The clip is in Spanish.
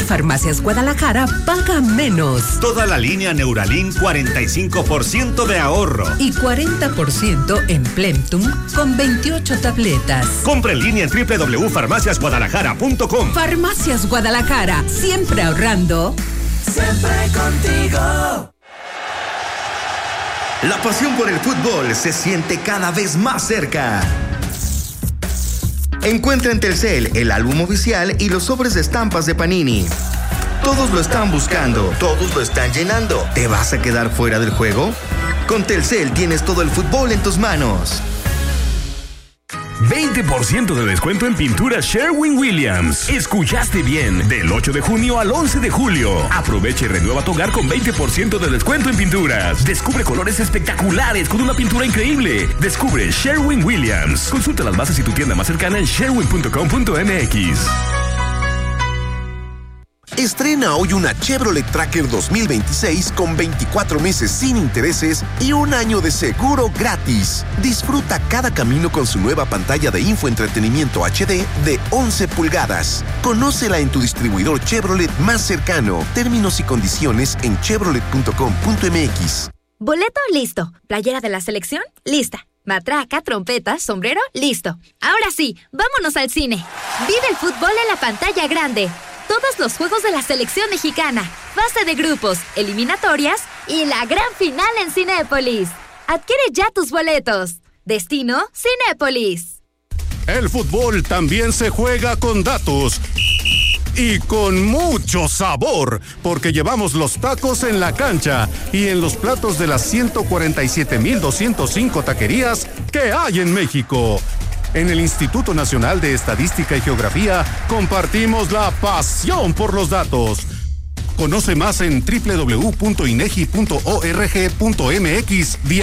Farmacias Guadalajara paga menos. Toda la línea Neuralin 45% de ahorro. Y 40% en Plentum con 28 tabletas. Compra en línea en www.farmaciasguadalajara.com. Farmacias Guadalajara, siempre ahorrando. Siempre contigo. La pasión por el fútbol se siente cada vez más cerca. Encuentra en Telcel el álbum oficial y los sobres de estampas de Panini. Todos lo están buscando, todos lo están llenando. ¿Te vas a quedar fuera del juego? Con Telcel tienes todo el fútbol en tus manos. 20% de descuento en pintura Sherwin-Williams. Escuchaste bien. Del 8 de junio al 11 de julio. Aprovecha y renueva tu hogar con 20% de descuento en pinturas. Descubre colores espectaculares con una pintura increíble. Descubre Sherwin-Williams. Consulta las bases y tu tienda más cercana en sherwin.com.mx. Estrena hoy una Chevrolet Tracker 2026 con 24 meses sin intereses y un año de seguro gratis. Disfruta cada camino con su nueva pantalla de infoentretenimiento HD de 11 pulgadas. Conócela en tu distribuidor Chevrolet más cercano. Términos y condiciones en chevrolet.com.mx. Boleto listo. Playera de la selección lista. Matraca, trompeta, sombrero listo. Ahora sí, vámonos al cine. Vive el fútbol en la pantalla grande. Todos los juegos de la selección mexicana, fase de grupos, eliminatorias y la gran final en Cinépolis. Adquiere ya tus boletos. Destino Cinépolis. El fútbol también se juega con datos y con mucho sabor, porque llevamos los tacos en la cancha y en los platos de las 147,205 taquerías que hay en México. En el Instituto Nacional de Estadística y Geografía compartimos la pasión por los datos. Conoce más en www.inegi.org.mx.